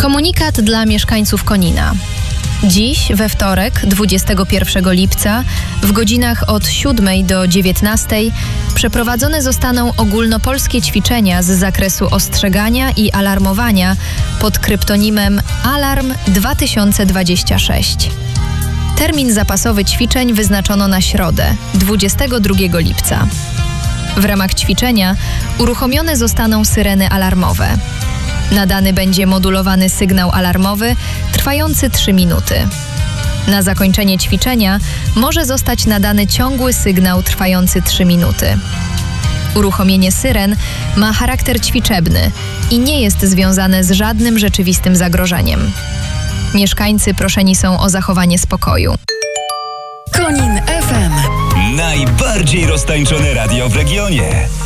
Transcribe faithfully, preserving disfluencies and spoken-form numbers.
Komunikat dla mieszkańców Konina. Dziś, we wtorek, dwudziestego pierwszego lipca, w godzinach od siódmej do dziewiętnastej przeprowadzone zostaną ogólnopolskie ćwiczenia z zakresu ostrzegania i alarmowania pod kryptonimem Alarm dwa tysiące dwadzieścia sześć. Termin zapasowy ćwiczeń wyznaczono na środę, dwudziestego drugiego lipca. W ramach ćwiczenia uruchomione zostaną syreny alarmowe. Nadany będzie modulowany sygnał alarmowy trwający trzy minuty. Na zakończenie ćwiczenia może zostać nadany ciągły sygnał trwający trzy minuty. Uruchomienie syren ma charakter ćwiczebny i nie jest związane z żadnym rzeczywistym zagrożeniem. Mieszkańcy proszeni są o zachowanie spokoju. Konin F M. Najbardziej roztańczone radio w regionie.